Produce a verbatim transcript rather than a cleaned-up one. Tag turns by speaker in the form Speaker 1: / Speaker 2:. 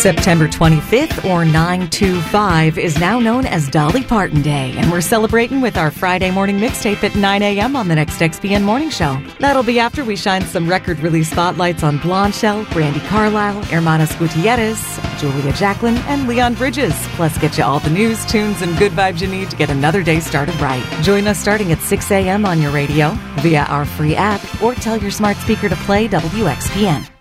Speaker 1: September twenty-fifth, or nine two five, is now known as Dolly Parton Day, and we're celebrating with our Friday morning mixtape at nine a.m. on the next X P N Morning Show. That'll be after we shine some record release spotlights on Blondshell, Brandi Carlile, Hermanos Gutierrez, Julia Jacqueline, and Leon Bridges. Plus, get you all the news, tunes, and good vibes you need to get another day started right. Join us starting at six a.m. on your radio, via our free app, or tell your smart speaker to play W X P N.